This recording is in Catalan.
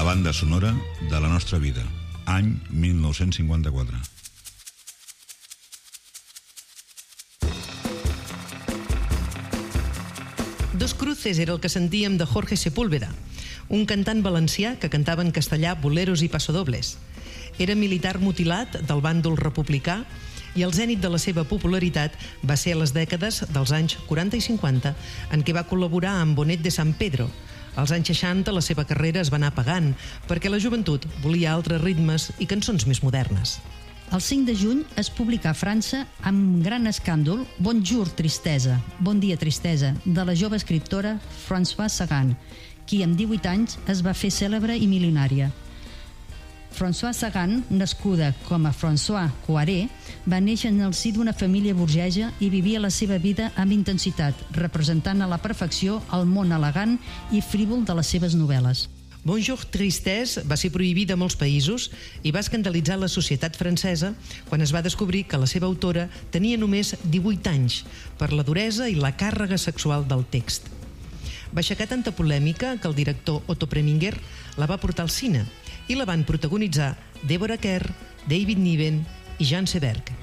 la banda sonora de la nostra vida, any 1954. Dos cruces era el que sentíem de Jorge Sepúlveda, un cantant valencià que cantava en castellà boleros i passadobles. Era militar mutilat del bàndol republicà i el zènit de la seva popularitat va ser a les dècades dels anys 40 i 50, en què va col·laborar amb Bonet de San Pedro. Als anys 60 la seva carrera es va anar apagant perquè la joventut volia altres ritmes i cançons més modernes. El 5 de juny es publicà a França amb gran escàndol Bonjour Tristesa, Bon dia tristesa, de la jove escriptora Françoise Sagan, qui amb 18 anys es va fer cèlebre i milionària. Françoise Sagan, nascuda com a François Coiré, va néixer en el si d'una família burgesa i vivia la seva vida amb intensitat, representant a la perfecció el món elegant i frívol de les seves novel·les. Bonjour Tristesse va ser prohibida a molts països i va escandalitzar la societat francesa quan es va descobrir que la seva autora tenia només 18 anys per la duresa i la càrrega sexual del text. Va aixecar tanta polèmica que el director Otto Preminger la va portar al cine i la van protagonitzar Deborah Kerr, David Niven i Jean Seberg.